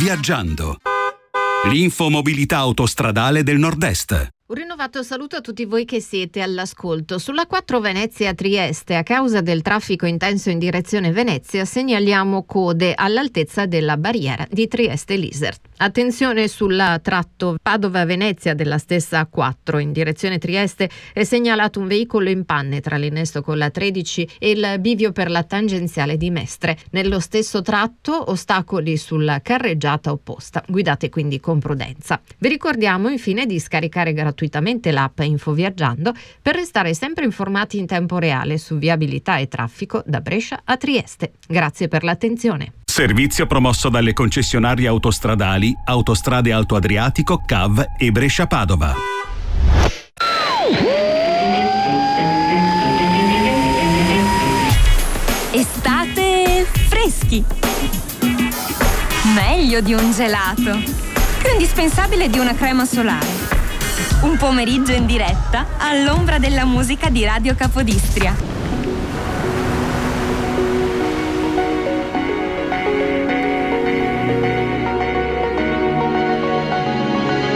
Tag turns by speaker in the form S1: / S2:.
S1: Infoviaggiando. L'infomobilità autostradale del Nord-Est.
S2: Un rinnovato saluto a tutti voi che siete all'ascolto. Sulla 4 Venezia-Trieste, a causa del traffico intenso in direzione Venezia, segnaliamo code all'altezza della barriera di Trieste-Lisert. Attenzione sul tratto Padova-Venezia della stessa 4 in direzione Trieste, è segnalato un veicolo in panne tra l'innesto con la 13 e il bivio per la tangenziale di Mestre. Nello stesso tratto ostacoli sulla carreggiata opposta. Guidate quindi con prudenza. Vi ricordiamo infine di scaricare gratuitamente l'app Infoviaggiando per restare sempre informati in tempo reale su viabilità e traffico da Brescia a Trieste. Grazie per l'attenzione.
S1: Servizio promosso dalle concessionarie autostradali Autostrade Alto Adriatico, CAV e Brescia-Padova.
S3: Estate freschi. Meglio di un gelato. Più indispensabile di una crema solare. Un pomeriggio in diretta all'ombra della musica di Radio Capodistria.